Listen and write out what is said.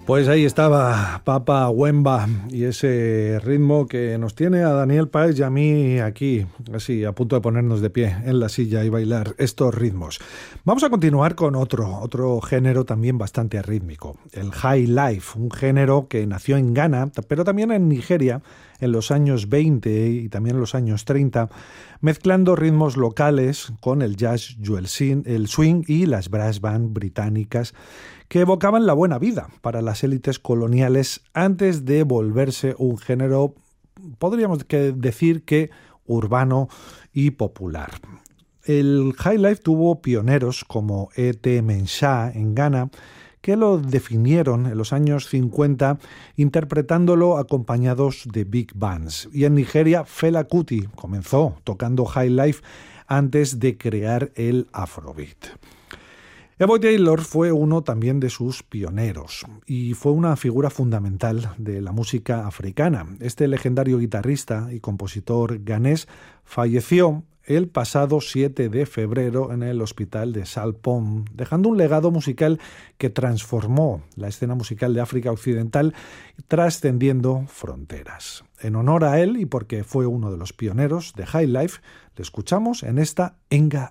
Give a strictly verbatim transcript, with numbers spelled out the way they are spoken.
Pues ahí estaba Papa Wemba y ese ritmo que nos tiene a Daniel Páez y a mí aquí, así a punto de ponernos de pie en la silla y bailar estos ritmos. Vamos a continuar con otro, otro género también bastante rítmico, el High Life, un género que nació en Ghana, pero también en Nigeria en los años veinte y también en los años treinta, mezclando ritmos locales con el jazz, el swing y las brass band británicas que evocaban la buena vida para las élites coloniales antes de volverse un género, podríamos decir que urbano y popular. El High Life tuvo pioneros como E T Mensah en Ghana, que lo definieron en los años cincuenta interpretándolo acompañados de big bands. Y en Nigeria, Fela Kuti comenzó tocando High Life antes de crear el Afrobeat. Ebo Taylor fue uno también de sus pioneros y fue una figura fundamental de la música africana. Este legendario guitarrista y compositor ganés falleció el pasado siete de febrero en el hospital de Salpom, dejando un legado musical que transformó la escena musical de África Occidental, trascendiendo fronteras. En honor a él y porque fue uno de los pioneros de High Life, le escuchamos en esta Enga